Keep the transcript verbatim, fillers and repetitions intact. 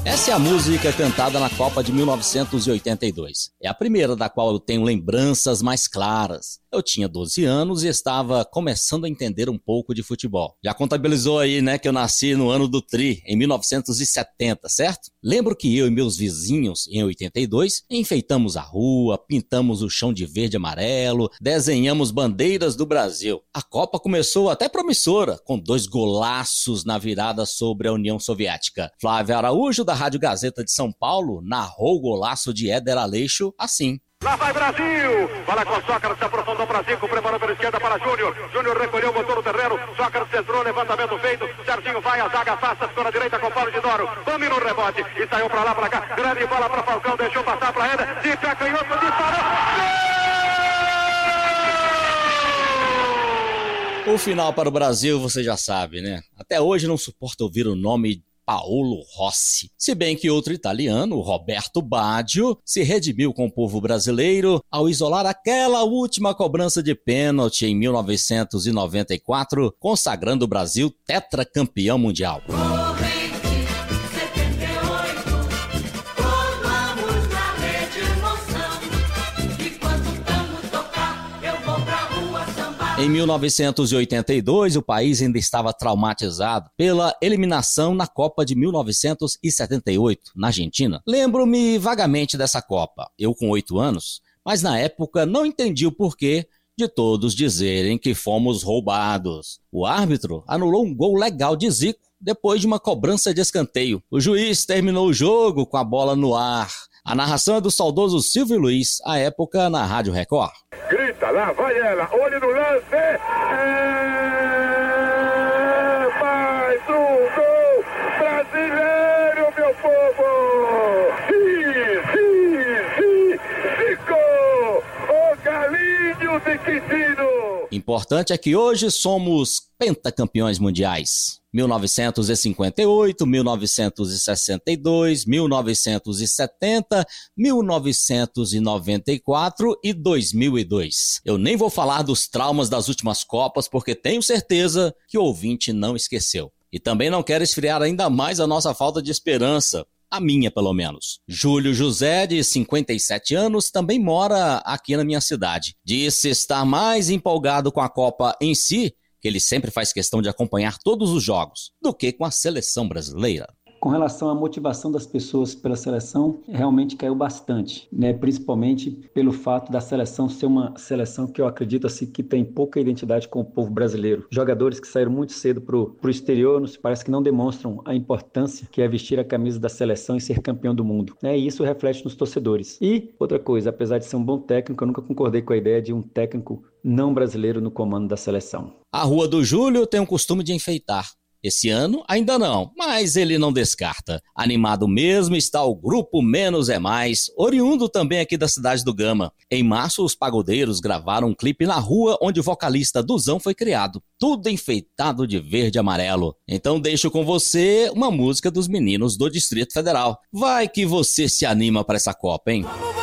Essa é a música cantada na Copa de mil novecentos e oitenta e dois. É a primeira da qual eu tenho lembranças mais claras. Eu tinha doze anos e estava começando a entender um pouco de futebol. Já contabilizou aí, né, que eu nasci no ano do Tri, em mil novecentos e setenta, certo? Lembro que eu e meus vizinhos, em oitenta e dois, enfeitamos a rua, pintamos o chão de verde e amarelo, desenhamos bandeiras do Brasil. A Copa começou até promissora, com dois golaços na virada sobre a União Soviética. Flávio Araújo, da Rádio Gazeta de São Paulo, narrou o golaço de Éder Aleixo assim. Lá vai Brasil! Bola com Sócrates, se aprofundou para Zico, preparou pela esquerda para Júnior. Júnior recolheu, botou no terreno. Sócrates entrou, levantamento feito. Serginho vai, a zaga afasta, ficou na direita com Paulo de Doro. Domina o rebote e saiu para lá, para cá. Grande bola para Falcão, deixou passar para Éder. De pé canhoto, disparou. O final para o Brasil você já sabe, né? Até hoje não suporto ouvir o nome Paolo Rossi. Se bem que outro italiano, Roberto Baggio, se redimiu com o povo brasileiro ao isolar aquela última cobrança de pênalti em mil novecentos e noventa e quatro, consagrando o Brasil tetracampeão mundial. Em mil novecentos e oitenta e dois, o país ainda estava traumatizado pela eliminação na Copa de mil novecentos e setenta e oito, na Argentina. Lembro-me vagamente dessa Copa, eu com oito anos, mas na época não entendi o porquê de todos dizerem que fomos roubados. O árbitro anulou um gol legal de Zico depois de uma cobrança de escanteio. O juiz terminou o jogo com a bola no ar. A narração é do saudoso Silvio Luiz, à época na Rádio Record. Grita, lá vai ela, olha no lance, é mais um gol brasileiro, meu povo! Sim, sim, sim, Zico, o galinho de Quintino! Importante é que hoje somos pentacampeões mundiais. mil novecentos e cinquenta e oito, mil novecentos e sessenta e dois, mil novecentos e setenta, mil novecentos e noventa e quatro e dois mil e dois. Eu nem vou falar dos traumas das últimas Copas, porque tenho certeza que o ouvinte não esqueceu. E também não quero esfriar ainda mais a nossa falta de esperança. A minha, pelo menos. Júlio José, de cinquenta e sete anos, também mora aqui na minha cidade. Disse estar mais empolgado com a Copa em si, que ele sempre faz questão de acompanhar todos os jogos, do que com a seleção brasileira. Com relação à motivação das pessoas pela seleção, realmente caiu bastante, né? Principalmente pelo fato da seleção ser uma seleção que eu acredito assim, que tem pouca identidade com o povo brasileiro. Jogadores que saíram muito cedo para o exterior, parece que não demonstram a importância que é vestir a camisa da seleção e ser campeão do mundo, né? E isso reflete nos torcedores. E outra coisa, apesar de ser um bom técnico, eu nunca concordei com a ideia de um técnico não brasileiro no comando da seleção. A Rua do Júlio tem o costume de enfeitar. Esse ano ainda não, mas ele não descarta. Animado mesmo está o Grupo Menos é Mais, oriundo também aqui da cidade do Gama. Em março, os pagodeiros gravaram um clipe na rua onde o vocalista Duzão foi criado. Tudo enfeitado de verde e amarelo. Então deixo com você uma música dos meninos do Distrito Federal. Vai que você se anima para essa Copa, hein?